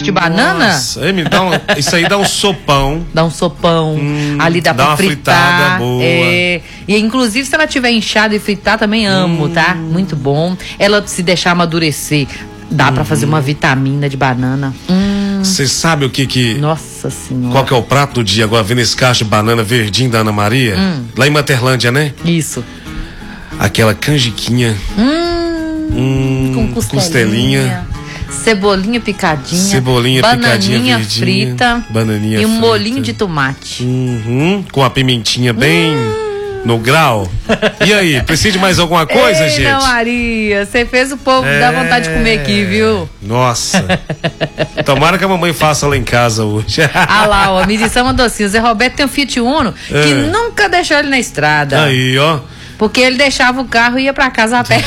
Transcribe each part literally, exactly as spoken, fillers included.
de banana. Nossa, me dá um, isso aí dá um sopão. Dá um sopão. Hum, ali dá, dá pra uma fritar. fritada boa. É, e inclusive se ela tiver inchada e fritar, também amo, hum. tá? Muito bom. Ela se deixar amadurecer, dá hum. pra fazer uma vitamina de banana. Você hum. sabe o que que... Nossa Senhora. Qual que é o prato do dia agora, vendo esse cacho de banana verdinho da Ana Maria? Hum. Lá em Materlândia, né? Isso. Aquela canjiquinha. Hum, hum, com costelinha. costelinha. Cebolinha picadinha. Cebolinha bananinha picadinha frita. Bananinha E um frita. molhinho de tomate. Uhum, com a pimentinha bem hum. no grau. E aí, precisa de mais alguma coisa, Ei, gente? Ana Maria, você fez o povo é... dar vontade de comer aqui, viu? Nossa. Tomara que a mamãe faça lá em casa hoje. Ah lá, ó, a medição é uma docinha. O Zé Roberto tem um Fiat Uno que é. nunca deixou ele na estrada. Aí, ó. Porque ele deixava o carro e ia pra casa a pé.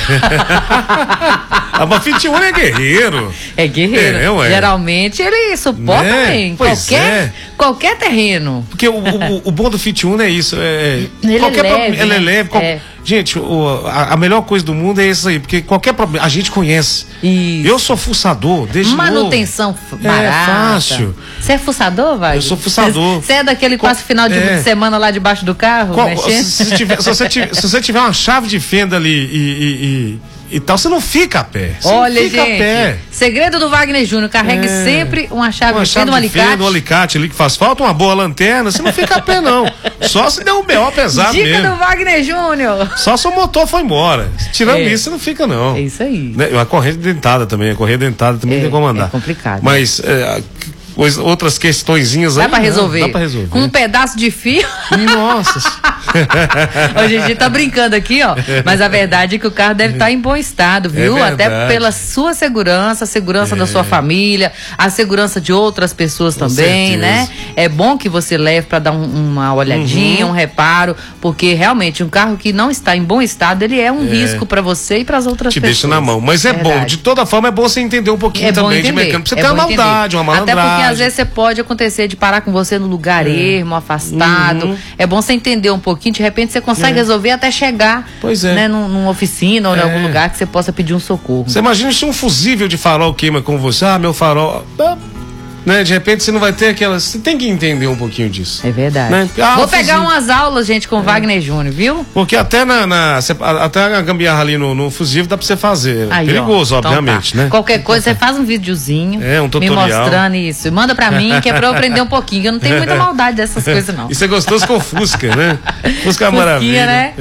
A Fiat Uno é guerreiro. É guerreiro. É, ué. Geralmente ele suporta né? bem qualquer, é. qualquer terreno. Porque o, o, o bom do Fiat Uno é isso. É, ele, qualquer é leve, pro, ele é leve. Qual, é. Gente, o, a, a melhor coisa do mundo é isso aí. Porque qualquer problema, a gente conhece. Isso. Eu sou fuçador desde Manutenção novo. barata. É fácil. Você é fuçador, vai? Eu sou fuçador. Você é daquele que passa o final de é. semana lá debaixo do carro? Qual, se, se, tiver, se, você tiver, se você tiver uma chave de fenda ali e, e, e, e tal, você não fica a pé. Você Olha, não fica gente, a pé. Segredo do Wagner Júnior, carregue é. sempre uma chave uma de chave fenda, um de alicate. Fenda, um alicate ali que faz falta, uma boa lanterna, você não fica a pé não. Só se der um B O pesado Dica mesmo. do Wagner Júnior. Só se o motor foi embora. Tirando é. isso, você não fica não. É isso aí. A corrente dentada também, a corrente dentada também é, tem como andar. É complicado. Mas... É, outras questõezinhas aí. Dá pra resolver. Dá pra resolver. Com um pedaço de fio. Nossa. Hoje a gente tá brincando aqui, ó. Mas a verdade é que o carro deve estar em bom estado, viu? É até pela sua segurança, a segurança é. da sua família, a segurança de outras pessoas Com também, certeza. né? É bom que você leve pra dar um, uma olhadinha, uhum. um reparo, porque realmente um carro que não está em bom estado, ele é um é. risco pra você e pras outras Te pessoas. Te deixa na mão. Mas é verdade. bom, de toda forma é bom você entender um pouquinho é também de mecânico. Você é tem uma maldade, uma malandragem. Até porque às vezes você pode acontecer de parar com você no lugar é. ermo, afastado. Uhum. É bom você entender um pouquinho, de repente você consegue é. resolver até chegar pois é. né, num, numa oficina ou é. em algum lugar que você possa pedir um socorro. Você imagina se um fusível de farol queima com você, ah, meu farol... Né? De repente você não vai ter aquelas. Você tem que entender um pouquinho disso. É verdade. Né? Ah, Vou pegar fuzil. umas aulas, gente, com o é. Wagner Júnior, viu? Porque até na, na até a gambiarra ali no, no fusível dá pra você fazer. Aí, perigoso, ó. obviamente, então tá. né? Qualquer coisa, você faz um videozinho. É, um tutorial. Me mostrando isso. E manda pra mim, que é pra eu aprender um pouquinho. Eu não tenho muita maldade dessas coisas, não. Isso é gostoso com Fusca, né? Fusca é maravilha. Né?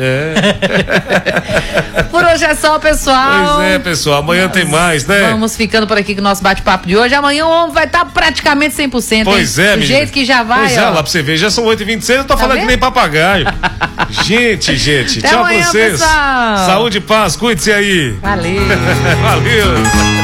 É. Por hoje é só, pessoal. Pois é, pessoal. Amanhã Nós tem mais, né? Vamos ficando por aqui com o nosso bate-papo de hoje. Amanhã o homem vai estar praticamente cem por cento. Pois hein? é, Do menina. jeito que já vai, Pois ó. é, lá pra você ver, já são oito e vinte e seis, eu tô tá falando vendo? que nem papagaio. Gente, gente, Até tchau amanhã, pra vocês. Pessoal. Saúde e paz, cuide-se aí. Valeu. Valeu.